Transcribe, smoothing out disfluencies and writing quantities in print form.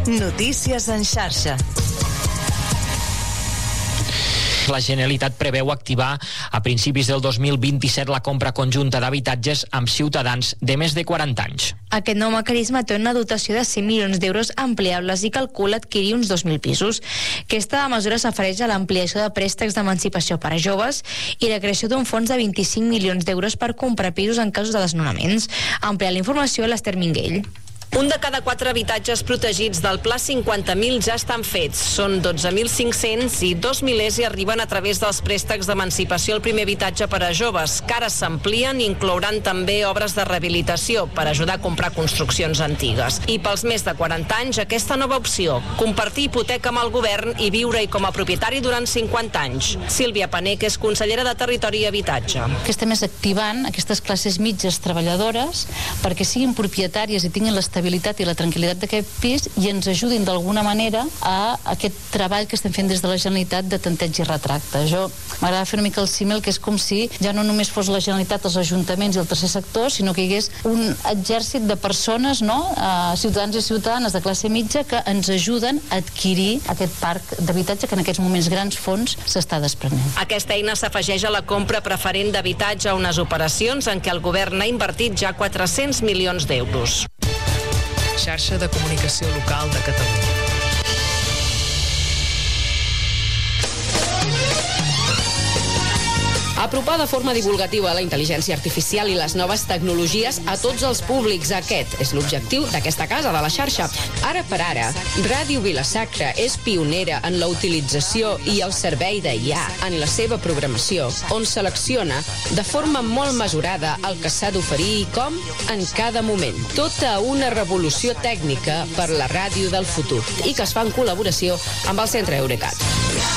Notícies en xarxa. La Generalitat preveu activar a principis del 2027 la compra conjunta d'habitatges amb ciutadans de més de 40 anys. Aquest nou mecanisme té una dotació de 100 milions d'euros ampliables i calcula adquirir uns 2.000 pisos. Aquesta mesura s'afereix a l'ampliació de préstecs d'emancipació per a joves i la creació d'un fons de 25 milions d'euros per comprar pisos en casos de desnonaments. Ampliar la informació a l'Ester Minguell. Un de cada 4 habitatges protegits del Pla 50.000 ja estan fets. Són 12.500 i 2 milers hi arriben a través dels préstecs d'emancipació al primer habitatge per a joves, que ara s'amplien i inclouran també obres de rehabilitació per ajudar a comprar construccions antigues. I pels més de 40 anys, aquesta nova opció, compartir hipoteca amb el govern i viure-hi com a propietari durant 50 anys. Sílvia Panec és consellera de Territori i Habitatge. Que estem activant aquestes classes mitges treballadores perquè siguin propietàries i tinguin l'estabilitat i la tranquil·litat d'aquest pis i ens ajudin d'alguna manera a aquest treball que estem fent des de la Generalitat de tanteig i retracte. Jo m'agrada fer una mica el símil, que és com si ja no només fos la Generalitat, els ajuntaments i el tercer sector, sinó que hi hagués un exèrcit de persones, ciutadans i ciutadanes de classe mitja que ens ajuden a adquirir aquest parc d'habitatge que en aquests moments grans fons s'està desprenent. Aquesta eina s'afegeix a la compra preferent d'habitatge a unes operacions en què el govern ha invertit ja 400 milions d'euros. Xarxa de comunicació local de Catalunya. Apropar de forma divulgativa la intel·ligència artificial i les noves tecnologies a tots els públics. Aquest és l'objectiu d'aquesta casa de la xarxa. Ara per ara, Ràdio Vila-sacra és pionera en la utilització i el servei de IA en la seva programació, on selecciona de forma molt mesurada el que s'ha d'oferir i com en cada moment. Tota una revolució tècnica per la ràdio del futur i que es fa en col·laboració amb el Centre Eurecat.